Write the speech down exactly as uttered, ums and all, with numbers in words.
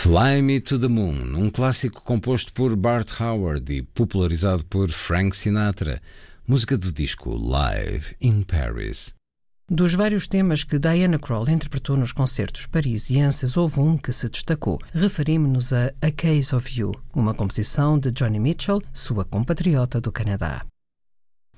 Fly Me to the Moon, um clássico composto por Bart Howard e popularizado por Frank Sinatra, música do disco Live in Paris. Dos vários temas que Diana Krall interpretou nos concertos parisienses, houve um que se destacou. Referimos-nos a A Case of You, uma composição de Joni Mitchell, sua compatriota do Canadá.